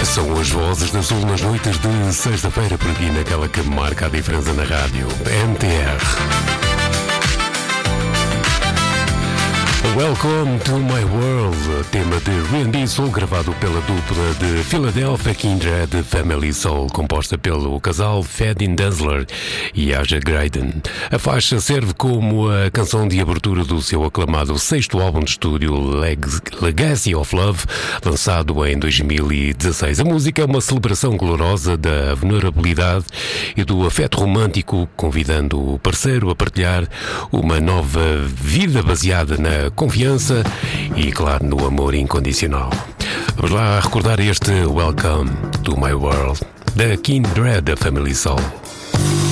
São as vozes da Sul nas noites de sexta-feira por aqui naquela que marca a diferença na rádio, NTR. Welcome to My World, tema de R&B Soul gravado pela dupla de Philadelphia Kindred Family Soul, composta pelo casal Fedin Dazzler e Aja Graydon. A faixa serve como a canção de abertura do seu aclamado sexto álbum de estúdio Legacy of Love, lançado em 2016. A música é uma celebração gloriosa da vulnerabilidade e do afeto romântico, convidando o parceiro a partilhar uma nova vida baseada na confiança e, claro, no amor incondicional. Vamos lá recordar este Welcome to My World da Kindred Family Soul.